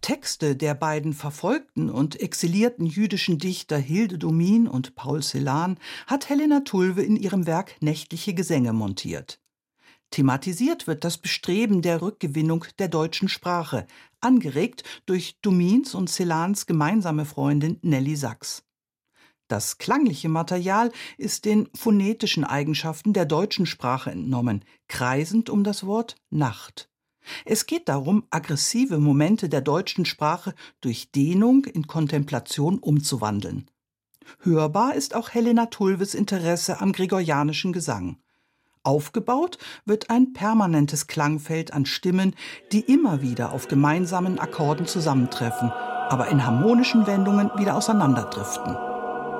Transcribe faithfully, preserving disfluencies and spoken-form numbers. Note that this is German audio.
Texte der beiden verfolgten und exilierten jüdischen Dichter Hilde Domin und Paul Celan hat Helena Tulve in ihrem Werk Nächtliche Gesänge montiert. Thematisiert wird das Bestreben der Rückgewinnung der deutschen Sprache, angeregt durch Domins und Celans gemeinsame Freundin Nelly Sachs. Das klangliche Material ist den phonetischen Eigenschaften der deutschen Sprache entnommen, kreisend um das Wort Nacht. Es geht darum, aggressive Momente der deutschen Sprache durch Dehnung in Kontemplation umzuwandeln. Hörbar ist auch Helena Tulves Interesse am gregorianischen Gesang. Aufgebaut wird ein permanentes Klangfeld an Stimmen, die immer wieder auf gemeinsamen Akkorden zusammentreffen, aber in harmonischen Wendungen wieder auseinanderdriften.